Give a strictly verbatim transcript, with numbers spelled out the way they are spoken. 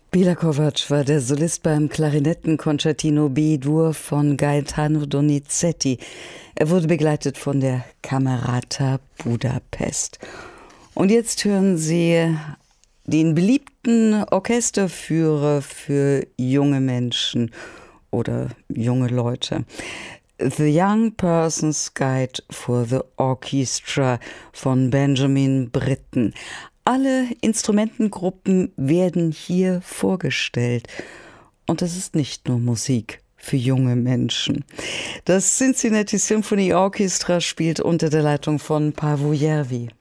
Béla Kovacs war der Solist beim Klarinettenkonzertino B-Dur von Gaetano Donizetti. Er wurde begleitet von der Camerata Budapest. Und jetzt hören Sie den beliebten Orchesterführer für junge Menschen oder junge Leute. The Young Person's Guide for the Orchestra von Benjamin Britten. Alle Instrumentengruppen werden hier vorgestellt. Und das ist nicht nur Musik für junge Menschen. Das Cincinnati Symphony Orchestra spielt unter der Leitung von Paavo Järvi.